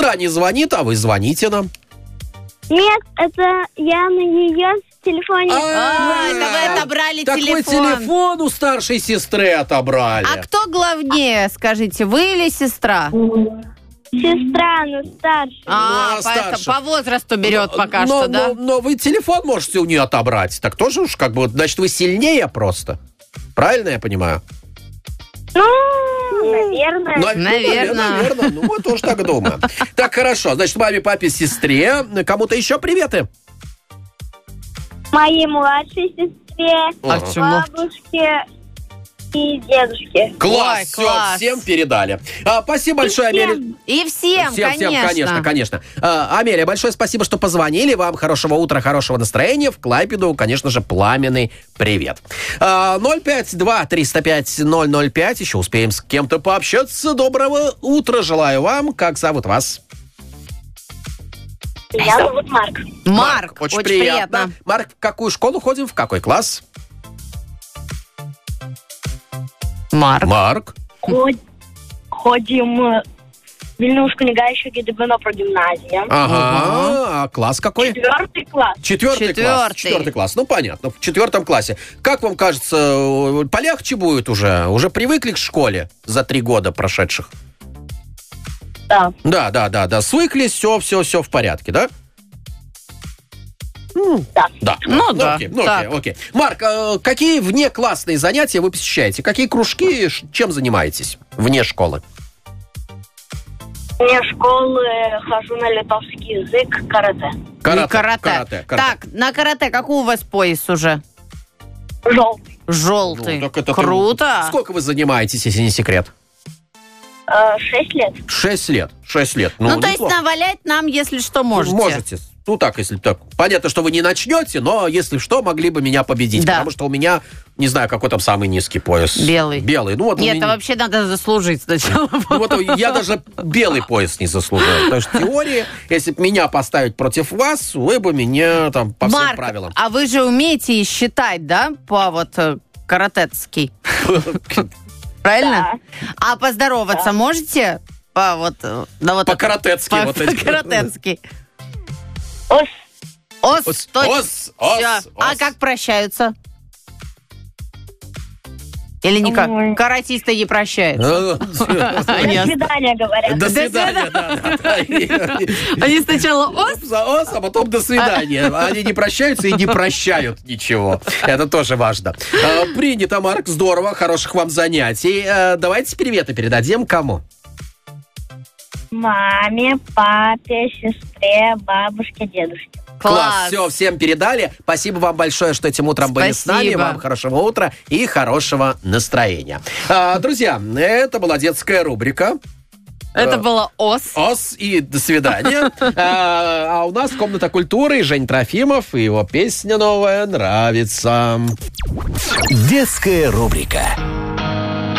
Сестра не звонит, а вы звоните нам. Нет, это я на ее телефоне. Это вы отобрали Так телефон. вы телефон у старшей сестры отобрали. А кто главнее, скажите, вы или сестра? Сестра, но старше. Поэтому старше. по возрасту берет пока что, да? Но вы телефон можете у нее отобрать. Так тоже уж как бы, значит, вы сильнее просто. Правильно я понимаю? Наверное. Наверное. Ну, мы тоже так думаем. Так, хорошо. Значит, маме, папе, сестре. Кому-то еще приветы? Моей младшей сестре, Ага. бабушке и дедушке. Класс, Ой, все, класс. всем передали. Спасибо большое, Амелия. И всем, Конечно. Амелия, большое спасибо, что позвонили. Вам хорошего утра, хорошего настроения. В Клайпеду, конечно же, пламенный привет. 052-305-005. Еще успеем с кем-то пообщаться. Доброго утра желаю вам. Как зовут вас? Меня зовут Марк. Марк, очень приятно. Марк, в какую школу ходим? В какой класс? Марк. Ходим в Вильнюс книгающая ГДБНО прогимназия. Ага. А класс какой? 4 класс. Четвертый класс. Ну, понятно. В 4 классе. Как вам кажется, полегче будет уже? Уже привыкли к школе за 3 года прошедших? Да. Да. Свыклись, все в порядке, да? Да. Ну да. Окей. Марк, какие внеклассные занятия вы посещаете? Какие кружки, чем занимаетесь вне школы? Вне школы хожу на литовский язык, карате. Карате. Так, на карате какой у вас пояс уже? Желтый. Ну, так это Круто. Сколько вы занимаетесь, если не секрет? 6 лет. 6 лет. Ну, то есть неплохо. навалять нам, если что, можете. Можете. Ну, так, если так. Понятно, что вы не начнете, но, если что, могли бы меня победить. Да. Потому что у меня, не знаю, какой там самый низкий пояс. Белый. Ну, вот Нет, это вообще надо заслужить сначала. Ну, вот я даже белый пояс не заслужил. Потому что в теории, если бы меня поставить против вас, вы бы меня там по всем правилам. А вы же умеете и считать, да, по вот каратецки? Правильно? А поздороваться можете? По-каратецки. По-каратецки. Ос. Ос, точно. Всё. А как прощаются? Или никак? Каратисты не прощаются. До свидания, говорят. До свидания, да. Они сначала ос, А потом до свидания. Они не прощаются и не прощают ничего. Это тоже важно. Принято, Марк, здорово, хороших вам занятий. Давайте приветы передадим кому? Маме, папе, сестре, бабушке, дедушке. Класс, все, всем передали. Спасибо вам большое, что этим утром были с нами. Вам хорошего утра и хорошего настроения. Друзья, это была детская рубрика. Это было ос. Ос и до свидания. А у нас комната культуры, Жень Трофимов и его песня новая «Нравится». Детская рубрика.